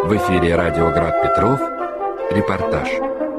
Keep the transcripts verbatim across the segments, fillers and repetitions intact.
В эфире радио Град Петров. Репортаж.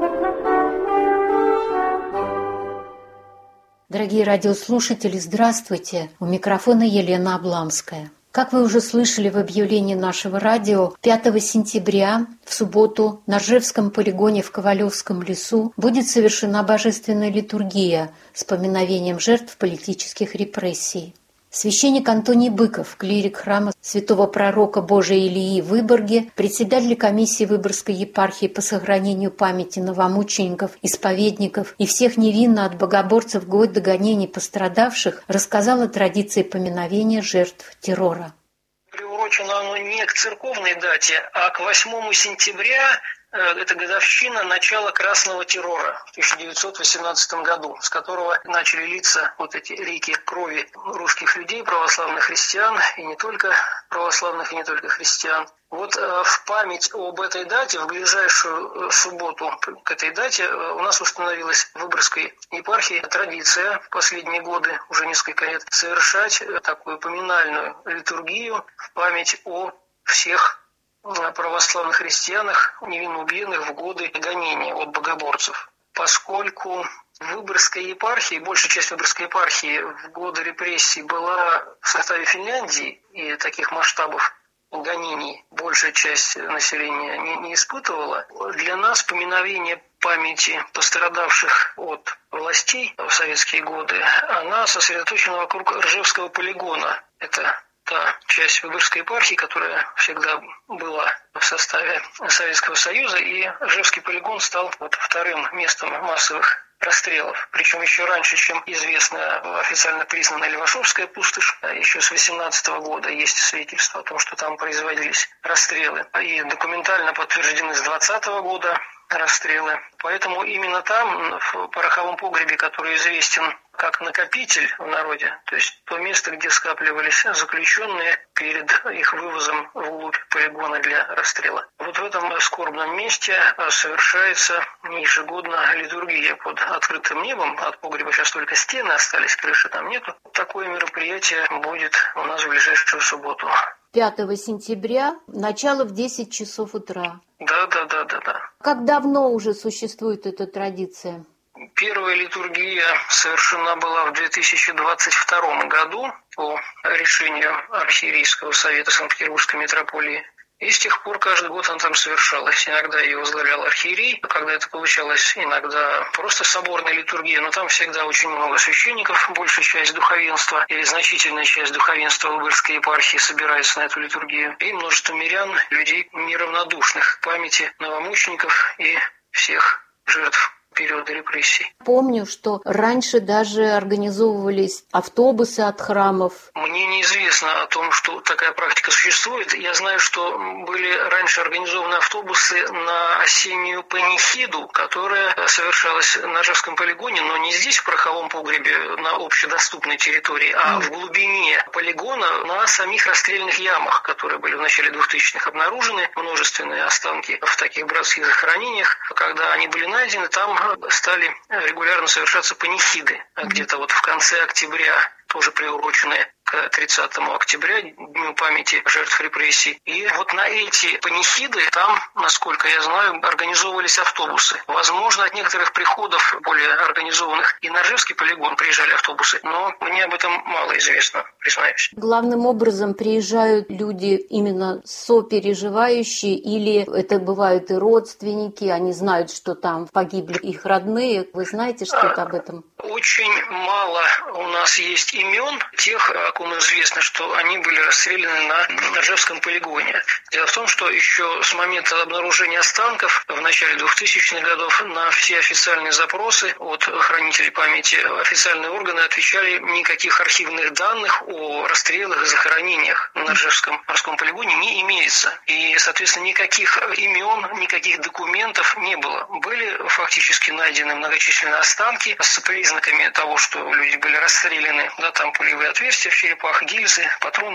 Дорогие радиослушатели, здравствуйте! У микрофона Елена Обламская. Как вы уже слышали в объявлении нашего радио, пятого сентября, в субботу, на Ржевском полигоне в Ковалевском лесу будет совершена божественная литургия с поминовением жертв политических репрессий. Священник Антоний Быков, клирик храма святого пророка Божия Илии в Выборге, председатель комиссии Выборгской епархии по сохранению памяти новомучеников, исповедников и всех невинно от богоборцев год до гонений пострадавших, рассказал о традиции поминовения жертв террора. Приурочено оно не к церковной дате, а к восьмому сентября. Это годовщина начала красного террора в тысяча девятьсот восемнадцатом году, с которого начали литься вот эти реки крови русских людей, православных христиан, и не только православных, и не только христиан. Вот в память об этой дате, в ближайшую субботу к этой дате, у нас установилась в Выборгской епархии традиция в последние годы, уже несколько лет, совершать такую поминальную литургию в память о всех православных христианах, невинно убиенных в годы гонений от богоборцев. Поскольку в Выборгской епархии, большая часть Выборгской епархии в годы репрессий была в составе Финляндии, и таких масштабов гонений большая часть населения не, не испытывала, для нас поминовение памяти пострадавших от властей в советские годы, она сосредоточена вокруг Ржевского полигона. Это та часть Выборгской епархии, которая всегда была в составе Советского Союза, и Ржевский полигон стал вот вторым местом массовых расстрелов. Причем еще раньше, чем известна официально признанная Левашовская пустошь, еще с восемнадцатого года есть свидетельства о том, что там производились расстрелы. И документально подтверждены с двадцатого года расстрелы. Поэтому именно там, в пороховом погребе, который известен как накопитель в народе, то есть то место, где скапливались заключенные перед их вывозом вглубь полигона для расстрела. Вот в этом скорбном месте совершается ежегодно литургия под открытым небом. От погреба сейчас только стены остались, крыши там нету. Такое мероприятие будет у нас в ближайшую субботу. пятого сентября, начало в десять часов утра. Да, да, да, да, да. Как давно уже существует эта традиция? Первая литургия совершена была в две тысячи двадцать втором году по решению Архиерейского совета Санкт-Петербургской митрополии. И с тех пор каждый год она там совершалась. Иногда ее возглавлял архиерей, когда это получалось, иногда просто соборная литургия, но там всегда очень много священников, большая часть духовенства или значительная часть духовенства Выборгской епархии собирается на эту литургию. И множество мирян, людей неравнодушных к памяти новомучеников и всех жертв периода репрессий. Помню, что раньше даже организовывались автобусы от храмов. Мне неизвестно о том, что такая практика существует. Я знаю, что были раньше организованы автобусы на осеннюю панихиду, которая совершалась на Ржевском полигоне, но не здесь, в пороховом погребе, на общедоступной территории, а mm. в глубине полигона на самих расстрельных ямах, которые были в начале двухтысячных обнаружены, множественные останки в таких братских захоронениях. Когда они были найдены, там стали регулярно совершаться панихиды. Где-то вот в конце октября, тоже приуроченные к тридцатому октября, Дню памяти жертв репрессий. И вот на эти панихиды там, насколько я знаю, организовывались автобусы. Возможно, от некоторых приходов, более организованных, и на Ржевский полигон приезжали автобусы, но мне об этом мало известно, признаюсь. Главным образом приезжают люди именно сопереживающие, или это бывают и родственники, они знают, что там погибли их родные. Вы знаете что-то об этом? Очень мало у нас есть имен тех, о ком известно, что они были расстреляны на Ржевском полигоне. Дело в том, что еще с момента обнаружения останков в начале двухтысячных годов на все официальные запросы от хранителей памяти официальные органы отвечали: никаких архивных данных о расстрелах и захоронениях на Ржевском морском полигоне не имеется. И, соответственно, никаких имен, никаких документов не было. Были фактически найдены многочисленные останки с признаками того, что люди были расстреляны, да, там пулевые отверстия в черепах, гильзы, патроны.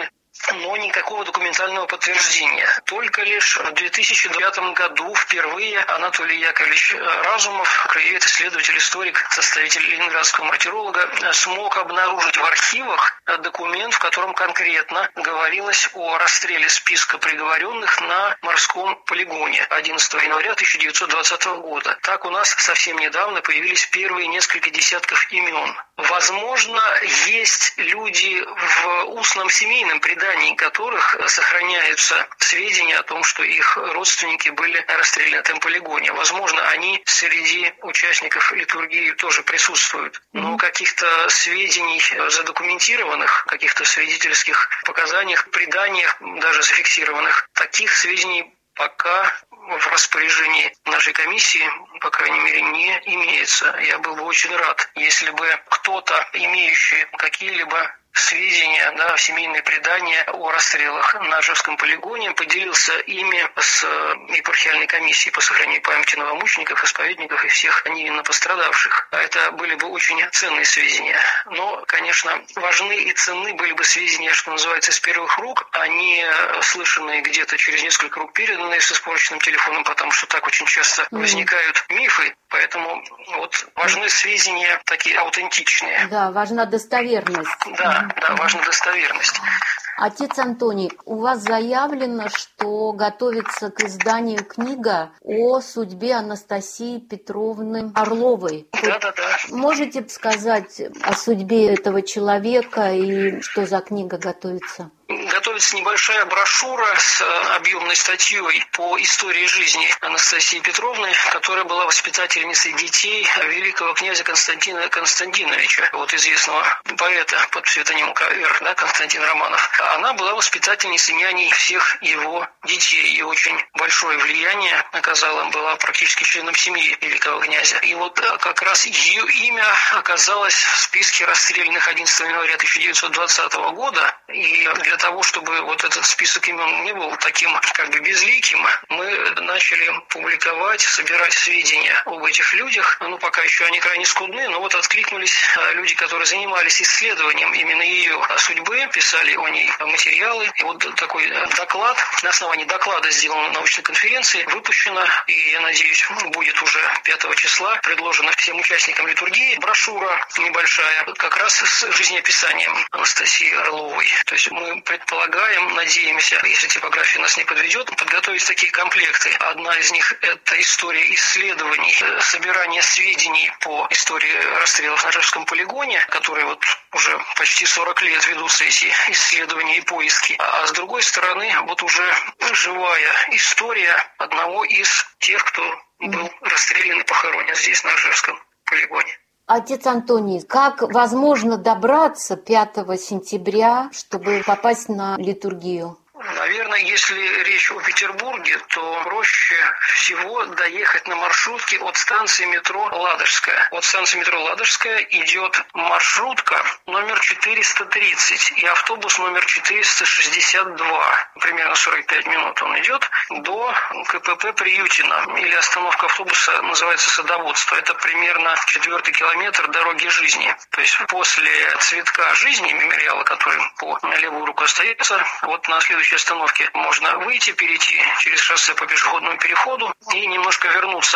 но никакого документального подтверждения. Только лишь в две тысячи девятом году впервые Анатолий Яковлевич Разумов, краевед, исследователь, историк, составитель ленинградского мартиролога, смог обнаружить в архивах документ, в котором конкретно говорилось о расстреле списка приговоренных на морском полигоне одиннадцатого января тысяча девятьсот двадцатого года. Так у нас совсем недавно появились первые несколько десятков имен. Возможно, есть люди в устном семейном предании, которых сохраняются сведения о том, что их родственники были расстреляны на этом полигоне. Возможно, они среди участников литургии тоже присутствуют. Но каких-то сведений задокументированных, каких-то свидетельских показаниях, преданиях, даже зафиксированных, таких сведений пока в распоряжении нашей комиссии, по крайней мере, не имеется. Я был бы очень рад, если бы кто-то, имеющий какие-либо сведения, да, семейные предания о расстрелах на Ржевском полигоне, поделился ими с епархиальной комиссией по сохранению памяти новомучеников, исповедников и всех невинно пострадавших. Это были бы очень ценные сведения. Но, конечно, важны и ценны были бы сведения, что называется, из первых рук, а не слышанные где-то через несколько рук, переданные с испорченным телефоном, потому что так очень часто возникают мифы. Поэтому вот важны сведения такие аутентичные. Да, важна достоверность. Да. Да, важна достоверность. Отец Антоний, у вас заявлено, что готовится к изданию книга о судьбе Анастасии Петровны Орловой. Да, да, да. Можете сказать о судьбе этого человека и что за книга готовится? Готовится небольшая брошюра с объемной статьей по истории жизни Анастасии Петровны, которая была воспитательницей детей великого князя Константина Константиновича, вот известного поэта под псевдонимом Ка Эр, да, Константин Романов. Она была воспитательницей, няней всех его детей, и очень большое влияние оказала, была практически членом семьи великого князя. И вот как раз ее имя оказалось в списке расстрелянных одиннадцатого января тысяча девятьсот двадцатого года, и для того, чтобы вот этот список имен не был таким как бы безликим, мы начали публиковать, собирать сведения об этих людях. Ну, пока еще они крайне скудны, но вот откликнулись люди, которые занимались исследованием именно ее судьбы, писали о ней материалы. И вот такой доклад, на основании доклада, сделанного на научной конференции, выпущено, и, я надеюсь, будет уже пятого числа, предложена всем участникам литургии брошюра небольшая, как раз с жизнеописанием Анастасии Орловой. То есть мы предполагаем, надеемся, если типография нас не подведет, подготовить такие комплекты. Одна из них – это история исследований, собирание сведений по истории расстрелов на Ржевском полигоне, которые вот уже почти сорок лет ведутся эти исследования и поиски. А с другой стороны, вот уже живая история одного из тех, кто был расстрелян и похоронен здесь, на Ржевском полигоне. Отец Антоний, как возможно добраться пятого сентября, чтобы попасть на литургию? Наверное, если речь о Петербурге, то проще всего доехать на маршрутке от станции метро Ладожская. От станции метро Ладожская идет маршрутка номер четыреста тридцать и автобус номер четыреста шестьдесят два. Примерно сорок пять минут он идет до КПП Приютино, или остановка автобуса называется Садоводство. Это примерно четвертый километр дороги жизни. То есть после цветка жизни, мемориала, который по левую руку остается, вот на следующей остановке можно выйти, перейти через шоссе по пешеходному переходу и немножко вернуться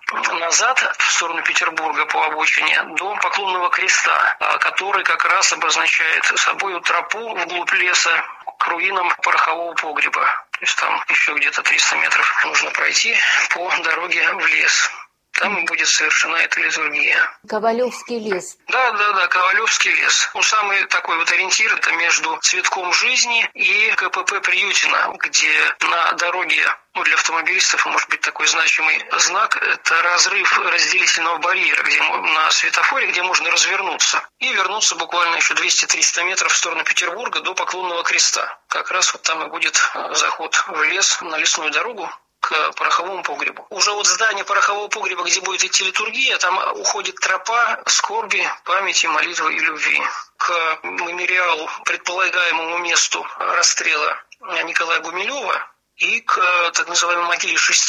назад в сторону Петербурга по обочине до Поклонного креста, который как раз обозначает собой тропу вглубь леса к руинам порохового погреба. То есть там еще где-то триста метров нужно пройти по дороге в лес. Там и будет совершена эта литургия. Ковалевский лес. Да, да, да, Ковалевский лес. Ну, самый такой вот ориентир — это между цветком жизни и КПП Приютино, где на дороге, ну, для автомобилистов может быть такой значимый знак, это разрыв разделительного барьера, где на светофоре, где можно развернуться и вернуться буквально еще двести-триста метров в сторону Петербурга до Поклонного креста. Как раз вот там и будет заход в лес на лесную дорогу к пороховому погребу. Уже от здания порохового погреба, где будет идти литургия, там уходит тропа скорби, памяти, молитвы и любви к мемориалу, предполагаемому месту расстрела Николая Гумилева, и к так называемой могиле шести.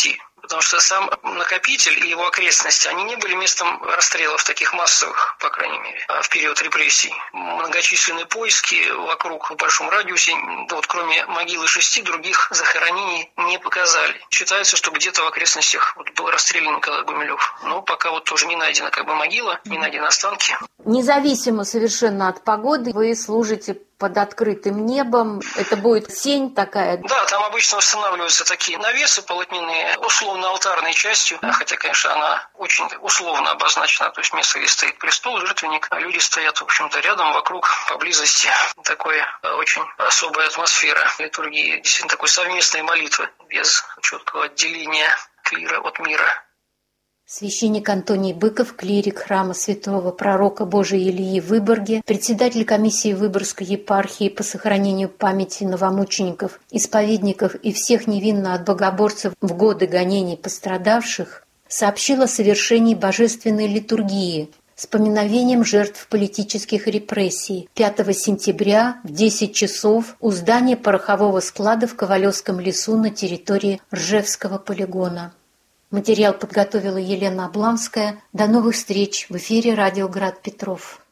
потому что сам накопитель и его окрестности, они не были местом расстрелов таких массовых, по крайней мере, в период репрессий. Многочисленные поиски вокруг в большом радиусе, вот кроме могилы шести, других захоронений не показали. Считается, что где-то в окрестностях вот был расстрелян Николай Гумилев. Но пока вот тоже не найдена как бы могила, не найдены останки. Независимо совершенно от погоды, вы служите под открытым небом. Это будет сень такая? Да, там обычно устанавливаются такие навесы полотняные, условно-алтарной частью, хотя, конечно, она очень условно обозначена, то есть место, где стоит престол, жертвенник, а люди стоят, в общем-то, рядом, вокруг, поблизости. Такое очень особая атмосфера литургии, действительно такой совместной молитвы, без четкого отделения клира от мира. Священник Антоний Быков, клирик храма святого пророка Божия Илии в Выборге, председатель комиссии Выборгской епархии по сохранению памяти новомучеников, исповедников и всех невинно от богоборцев в годы гонений пострадавших, сообщил о совершении божественной литургии с поминовением жертв политических репрессий пятого сентября в десять часов у здания порохового склада в Ковалевском лесу на территории Ржевского полигона. Материал подготовила Елена Обламская. До новых встреч в эфире радио «Град Петров».